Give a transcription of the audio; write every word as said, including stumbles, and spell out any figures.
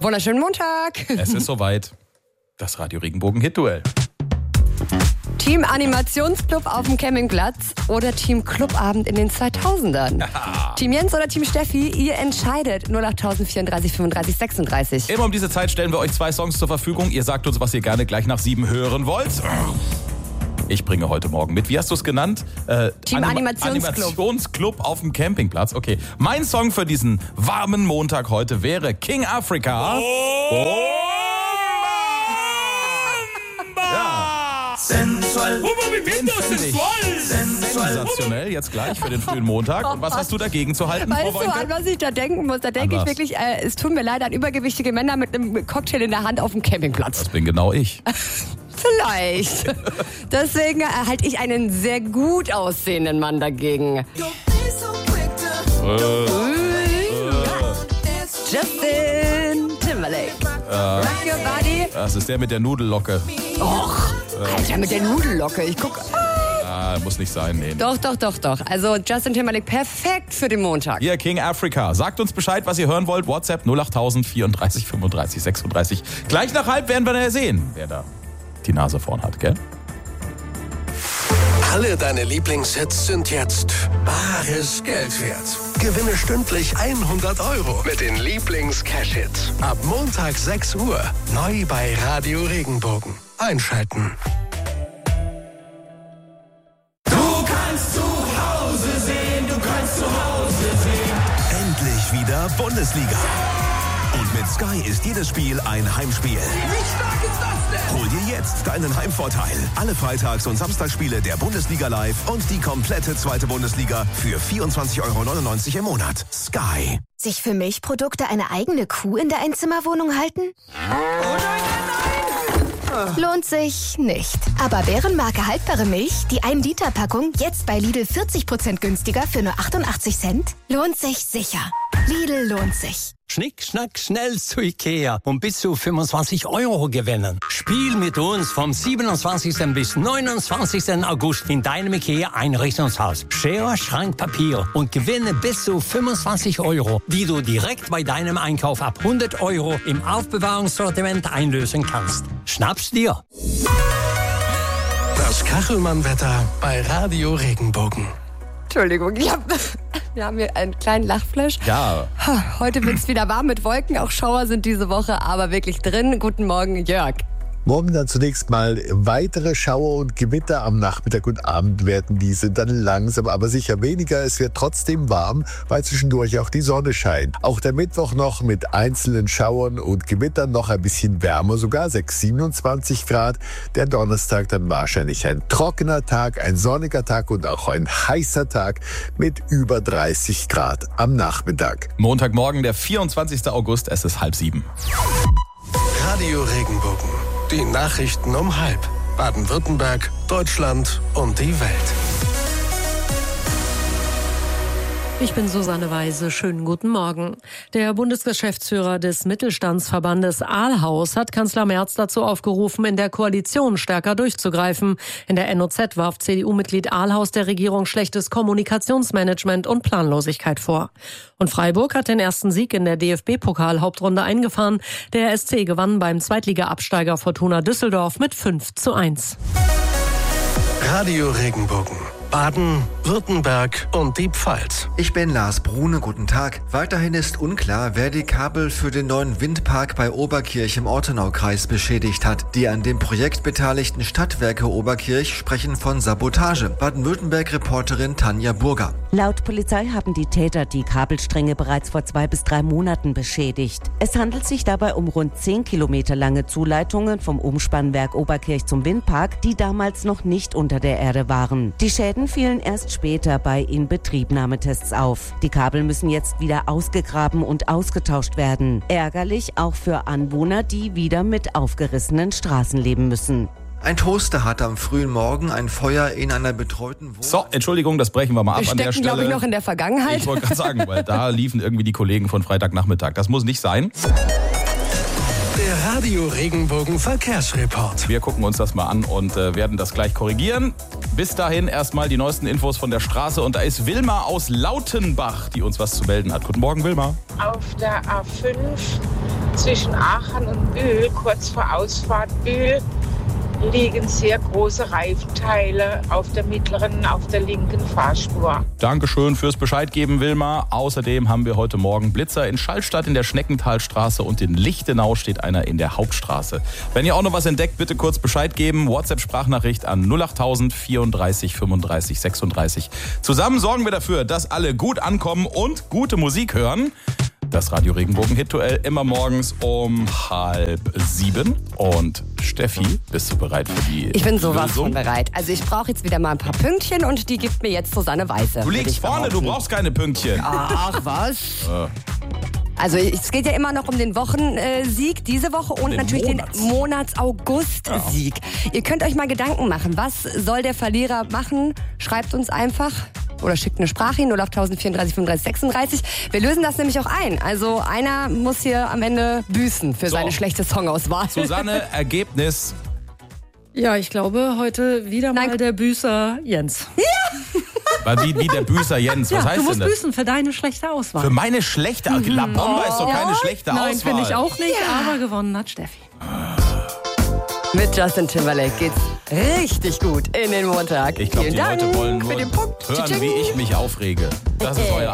Wunderschönen Montag. Es ist soweit. Das Radio Regenbogen Hit-Duell. Team Animationsclub auf dem Campingplatz oder Team Clubabend in den zweitausendern? Ja. Team Jens oder Team Steffi? Ihr entscheidet. null acht vierunddreißig fünfunddreißig sechsunddreißig. Immer um diese Zeit stellen wir euch zwei Songs zur Verfügung. Ihr sagt uns, was ihr gerne gleich nach sieben hören wollt. Ich bringe heute Morgen mit. Wie hast du es genannt? Äh, Team Anima- Animationsclub. Animationsclub auf dem Campingplatz. Okay. Mein Song für diesen warmen Montag heute wäre King Africa. Oh. Ja. Sensual. Den finde ich sensationell jetzt gleich für den frühen Montag. Und was hast du dagegen zu halten, Weißt Frau du, Woinke? an was ich da denken muss? Da denke An ich was? wirklich, äh, es tut mir leid, an übergewichtige Männer mit einem Cocktail in der Hand auf dem Campingplatz. Das bin genau ich. Vielleicht. Deswegen äh, halte ich einen sehr gut aussehenden Mann dagegen. Justin Timberlake. Rock Your Body. Das ist der mit der Nudellocke. Och, Alter, mit der Nudellocke. Ich guck. Ah, muss nicht sein, nee. Doch, doch, doch, doch. Also Justin Timberlake, perfekt für den Montag. Hier, King Africa. Sagt uns Bescheid, was ihr hören wollt. WhatsApp null acht vierunddreißig fünfunddreißig sechsunddreißig. Gleich nach halb werden wir dann sehen, wer da die Nase vorn hat, gell? Alle deine Lieblingshits sind jetzt bares Geld wert. Gewinne stündlich hundert Euro mit den Lieblings-Cash-Hits. Ab Montag sechs Uhr. Neu bei Radio Regenbogen. Einschalten. Du kannst zu Hause sehen, du kannst zu Hause sehen. Endlich wieder Bundesliga. Und mit Sky ist jedes Spiel ein Heimspiel. Wie stark ist das denn? Hol dir jetzt deinen Heimvorteil. Alle Freitags- und Samstagsspiele der Bundesliga live und die komplette zweite Bundesliga für vierundzwanzig Euro neunundneunzig im Monat. Sky. Sich für Milchprodukte eine eigene Kuh in der Einzimmerwohnung halten? Lohnt sich nicht. Aber Bärenmarke haltbare Milch, die ein Liter Packung, jetzt bei Lidl vierzig Prozent günstiger für nur achtundachtzig Cent? Lohnt sich sicher. Lidl lohnt sich. Schnick, schnack, schnell zu Ikea und bis zu fünfundzwanzig Euro gewinnen. Spiel mit uns vom siebenundzwanzigsten bis neunundzwanzigsten August in deinem Ikea-Einrichtungshaus. Schere, Schrank, Papier und gewinne bis zu fünfundzwanzig Euro, die du direkt bei deinem Einkauf ab hundert Euro im Aufbewahrungssortiment einlösen kannst. Schnapp's dir! Das Kachelmann-Wetter bei Radio Regenbogen. Entschuldigung, ich hab, wir haben hier einen kleinen Lachflash. Ja. Heute wird es wieder warm mit Wolken. Auch Schauer sind diese Woche aber wirklich drin. Guten Morgen, Jörg. Morgen dann zunächst mal weitere Schauer und Gewitter. Am Nachmittag und Abend werden diese dann langsam, aber sicher weniger. Es wird trotzdem warm, weil zwischendurch auch die Sonne scheint. Auch der Mittwoch noch mit einzelnen Schauern und Gewittern noch ein bisschen wärmer, sogar sechs, siebenundzwanzig Grad. Der Donnerstag dann wahrscheinlich ein trockener Tag, ein sonniger Tag und auch ein heißer Tag mit über dreißig Grad am Nachmittag. Montagmorgen, der vierundzwanzigsten August, es ist halb sieben. Radio Regenbogen. Die Nachrichten um halb. Baden-Württemberg, Deutschland und die Welt. Ich bin Susanne Weise. Schönen guten Morgen. Der Bundesgeschäftsführer des Mittelstandsverbandes Ahlhaus hat Kanzler Merz dazu aufgerufen, in der Koalition stärker durchzugreifen. In der N O Z warf C D U-Mitglied Ahlhaus der Regierung schlechtes Kommunikationsmanagement und Planlosigkeit vor. Und Freiburg hat den ersten Sieg in der D F B-Pokal-Hauptrunde eingefahren. Der S C gewann beim Zweitliga-Absteiger Fortuna Düsseldorf mit fünf zu eins. Radio Regenbogen. Baden, Württemberg und die Pfalz. Ich bin Lars Brune, guten Tag. Weiterhin ist unklar, wer die Kabel für den neuen Windpark bei Oberkirch im Ortenaukreis beschädigt hat. Die an dem Projekt beteiligten Stadtwerke Oberkirch sprechen von Sabotage. Baden-Württemberg-Reporterin Tanja Burger. Laut Polizei haben die Täter die Kabelstränge bereits vor zwei bis drei Monaten beschädigt. Es handelt sich dabei um rund zehn Kilometer lange Zuleitungen vom Umspannwerk Oberkirch zum Windpark, die damals noch nicht unter der Erde waren. Die Schäden fielen erst später bei Inbetriebnahmetests auf. Die Kabel müssen jetzt wieder ausgegraben und ausgetauscht werden. Ärgerlich auch für Anwohner, die wieder mit aufgerissenen Straßen leben müssen. Ein Toaster hat am frühen Morgen ein Feuer in einer betreuten Wohnung. So, Entschuldigung, das brechen wir mal ab Wir an der stecken, Stelle. glaube ich, noch in der Vergangenheit. Ich wollte gerade sagen, weil da liefen irgendwie die Kollegen von Freitagnachmittag. Das muss nicht sein. Der Radio Regenbogen Verkehrsreport. Wir gucken uns das mal an und äh, werden das gleich korrigieren. Bis dahin erstmal die neuesten Infos von der Straße. Und da ist Wilma aus Lautenbach, die uns was zu melden hat. Guten Morgen, Wilma. Auf der A fünf zwischen Aachen und Bühl, kurz vor Ausfahrt Bühl, liegen sehr große Reifenteile auf der mittleren, auf der linken Fahrspur. Dankeschön fürs Bescheid geben, Wilma. Außerdem haben wir heute Morgen Blitzer in Schallstadt in der Schneckentalstraße und in Lichtenau steht einer in der Hauptstraße. Wenn ihr auch noch was entdeckt, bitte kurz Bescheid geben. WhatsApp-Sprachnachricht an null achttausend vierunddreißig fünfunddreißig sechsunddreißig. Zusammen sorgen wir dafür, dass alle gut ankommen und gute Musik hören. Das Radio Regenbogen Hit-Duell immer morgens um halb sieben. Und Steffi, bist du bereit für die Ich bin sowas Lösung? von bereit. Also ich brauche jetzt wieder mal ein paar Pünktchen und die gibt mir jetzt Susanne Weise. Du liegst vorne, du brauchst keine Pünktchen. Ach, was? Äh. Also es geht ja immer noch um den Wochensieg diese Woche und Den natürlich Monats. den Monats-August-Sieg. Ihr könnt euch mal Gedanken machen, was soll der Verlierer machen? Schreibt uns einfach oder schickt eine Sprache hin, null achttausend vierunddreißig fünfunddreißig sechsunddreißig. Wir lösen das nämlich auch ein. Also einer muss hier am Ende büßen für So. seine schlechte Songauswahl. Susanne, Ergebnis. Ja, ich glaube heute wieder mal Nein. der Büßer Jens. Wie, wie der Büßer Jens, was Ja, heißt du musst denn das? büßen für deine schlechte Auswahl. Für meine schlechte Auswahl? La Bomba ist doch keine schlechte Nein, Auswahl. finde ich auch nicht, aber gewonnen hat Steffi. Mit Justin Timberlake geht's richtig gut in den Montag. Ich glaube, Vielen die Dank Leute wollen für nur den Punkt. hören, Tsching. wie ich mich aufrege. Das ist euer